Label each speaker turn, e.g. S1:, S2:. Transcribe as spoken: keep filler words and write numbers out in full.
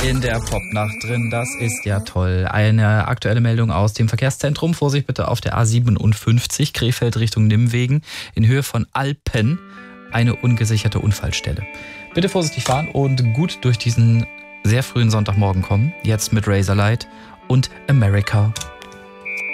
S1: in der Popnacht drin. Das ist ja toll. Eine aktuelle Meldung aus dem Verkehrszentrum. Vorsicht bitte auf der A siebenundfünfzig, Krefeld Richtung Nimwegen. In Höhe von Alpen eine ungesicherte Unfallstelle. Bitte vorsichtig fahren und gut durch diesen sehr frühen Sonntagmorgen kommen. Jetzt mit Razorlight und America.